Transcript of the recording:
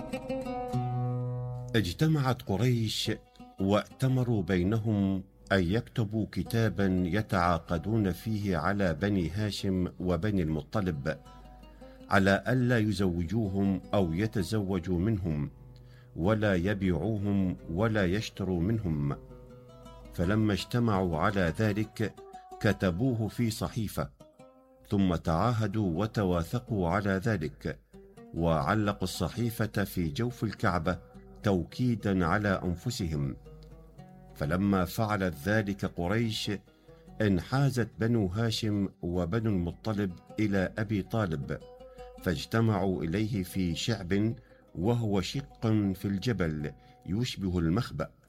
اجتمعت قريش وائتمروا بينهم أن يكتبوا كتابا يتعاقدون فيه على بني هاشم وبني المطلب على ألا يزوجوهم أو يتزوجوا منهم، ولا يبيعوهم ولا يشتروا منهم. فلما اجتمعوا على ذلك كتبوه في صحيفة، ثم تعاهدوا وتواثقوا على ذلك، وعلقوا الصحيفة في جوف الكعبة توكيدا على أنفسهم. فلما فعلت ذلك قريش انحازت بنو هاشم وبنو المطلب إلى أبي طالب، فاجتمعوا إليه في شعب وهو شق في الجبل يشبه المخبأ،